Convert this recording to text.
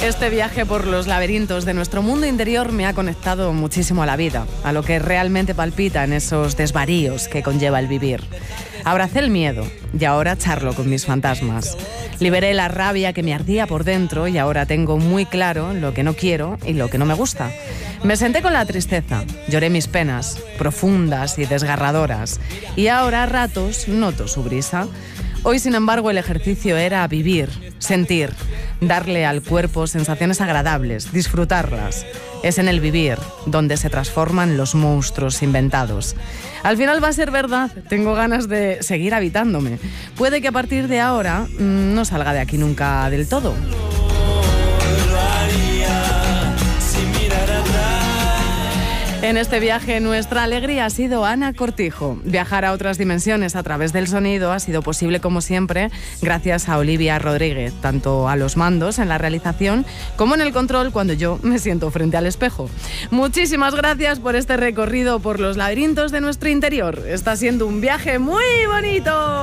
Este viaje por los laberintos de nuestro mundo interior me ha conectado muchísimo a la vida, a lo que realmente palpita en esos desvaríos que conlleva el vivir. Abracé el miedo y ahora charlo con mis fantasmas. Liberé la rabia que me ardía por dentro y ahora tengo muy claro lo que no quiero y lo que no me gusta. Me senté con la tristeza, lloré mis penas, profundas y desgarradoras, y ahora a ratos noto su brisa. Hoy, sin embargo, el ejercicio era vivir, sentir, darle al cuerpo sensaciones agradables, disfrutarlas. Es en el vivir donde se transforman los monstruos inventados. Al final va a ser verdad, tengo ganas de seguir habitándome. Puede que a partir de ahora no salga de aquí nunca del todo. En este viaje nuestra alegría ha sido Ana Cortijo. Viajar a otras dimensiones a través del sonido ha sido posible, como siempre, gracias a Olivia Rodríguez, tanto a los mandos en la realización como en el control cuando yo me siento frente al espejo. Muchísimas gracias por este recorrido por los laberintos de nuestro interior. Está siendo un viaje muy bonito.